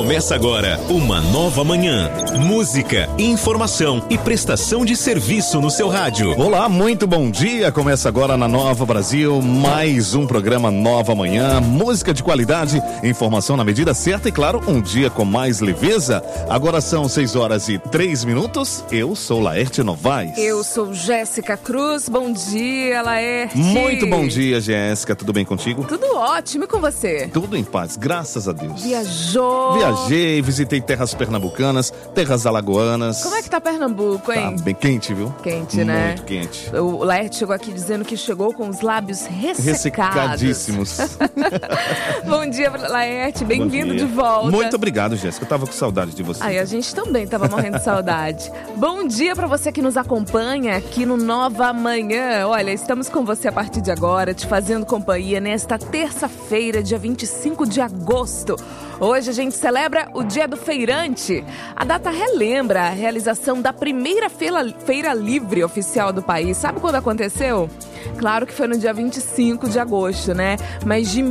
Começa agora uma nova manhã. Música, informação e prestação de serviço no seu rádio. Olá, muito bom dia. Começa agora na Nova Brasil mais um programa Nova Manhã. Música de qualidade, informação na medida certa e, claro, um dia com mais leveza. Agora são 6h03. Eu sou Laerte Novaes. Eu sou Jéssica Cruz. Bom dia, Laerte. Muito bom dia, Jéssica. Tudo bem contigo? Tudo ótimo. E com você? Tudo em paz, graças a Deus. Viajou? Viajei, visitei terras pernambucanas, terras alagoanas. Como é que tá Pernambuco, hein? Tá bem quente, viu? Quente, né? Muito quente. O Laerte chegou aqui dizendo que chegou com os lábios Ressecadíssimos. Bom dia, Laerte. Bem-vindo de volta. Muito obrigado, Jéssica. Eu tava com saudade de você. Ai, a gente também tava morrendo de saudade. Bom dia pra você que nos acompanha aqui no Nova Manhã. Olha, estamos com você a partir de agora, te fazendo companhia nesta terça-feira, dia 25 de agosto. Hoje a gente celebra o Dia do Feirante. A data relembra a realização da primeira feira livre oficial do país. Sabe quando aconteceu? Claro que foi no dia 25 de agosto, né? Mas de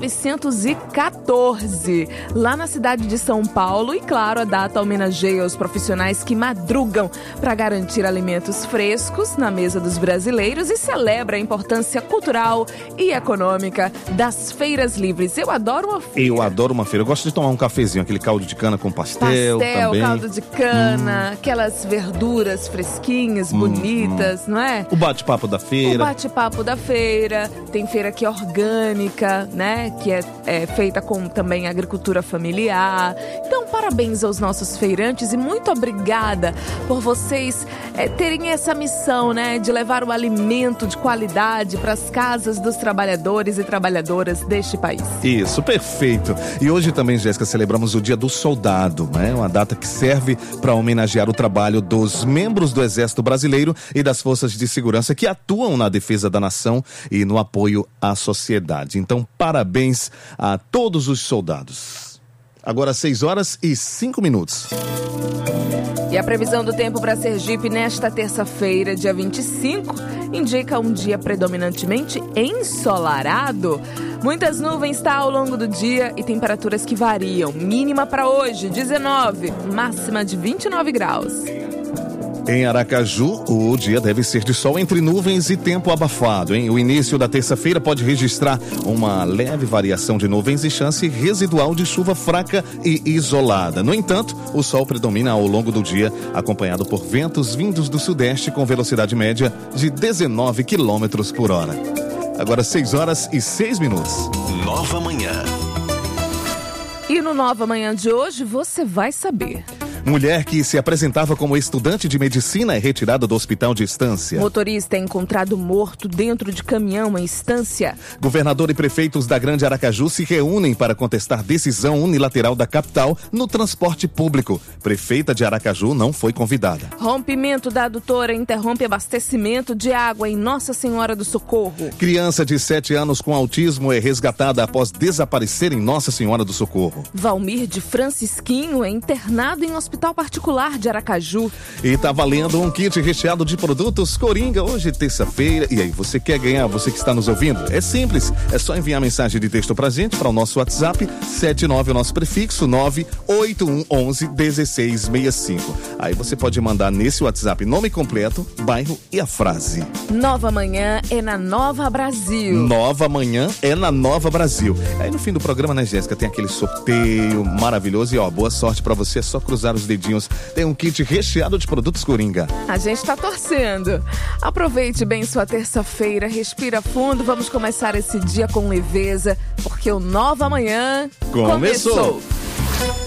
1914, lá na cidade de São Paulo. E claro, a data homenageia os profissionais que madrugam para garantir alimentos frescos na mesa dos brasileiros e celebra a importância cultural e econômica das feiras livres. Eu adoro uma feira. Eu adoro uma feira. Eu gosto de tomar um cafezinho, aquele caldo de cana com pastel também. Caldo de cana, aquelas verduras fresquinhas, bonitas, não é? O bate-papo da feira. O bate-papo da feira. Tem feira que é orgânica, né? Que é feita com também agricultura familiar. Então, parabéns aos nossos feirantes e muito obrigada por vocês terem essa missão, né? De levar o alimento de qualidade para as casas dos trabalhadores e trabalhadoras deste país. Isso, perfeito. E hoje também, Jéssica, celebramos o Dia do Soldado, né? Uma data que serve para homenagear o trabalho dos membros do Exército Brasileiro e das Forças de Segurança que atuam na defesa da nação e no apoio à sociedade. Então, parabéns a todos os soldados. Agora 6h05. E a previsão do tempo para Sergipe nesta terça-feira, dia 25, indica um dia predominantemente ensolarado. Muitas nuvens ao longo do dia e temperaturas que variam. Mínima para hoje, 19, máxima de 29 graus. Em Aracaju, o dia deve ser de sol entre nuvens e tempo abafado, hein? O início da terça-feira pode registrar uma leve variação de nuvens e chance residual de chuva fraca e isolada. No entanto, o sol predomina ao longo do dia, acompanhado por ventos vindos do sudeste com velocidade média de 19 km por hora. Agora 6h06. Nova Manhã. E no Nova Manhã de hoje você vai saber. Mulher que se apresentava como estudante de medicina é retirada do hospital de Estância. Motorista é encontrado morto dentro de caminhão em Estância. Governador e prefeitos da Grande Aracaju se reúnem para contestar decisão unilateral da capital no transporte público. Prefeita de Aracaju não foi convidada. Rompimento da adutora interrompe abastecimento de água em Nossa Senhora do Socorro. Criança de 7 anos com autismo é resgatada após desaparecer em Nossa Senhora do Socorro. Valmir de Francisquinho é internado em hospital particular de Aracaju. E tá valendo um kit recheado de produtos Coringa hoje, terça-feira. E aí, você quer ganhar? Você que está nos ouvindo? É simples, é só enviar mensagem de texto pra gente, para o nosso WhatsApp, 79, o nosso prefixo, 981111665. Aí você pode mandar nesse WhatsApp nome completo, bairro e a frase. Nova Manhã é na Nova Brasil. Nova Manhã é na Nova Brasil. Aí no fim do programa, né, Jéssica, tem aquele sorteio maravilhoso. E ó, boa sorte pra você, é só cruzar os dedinhos. Tem um kit recheado de produtos Coringa. A gente tá torcendo. Aproveite bem sua terça-feira, respira fundo, vamos começar esse dia com leveza, porque o Nova Manhã começou.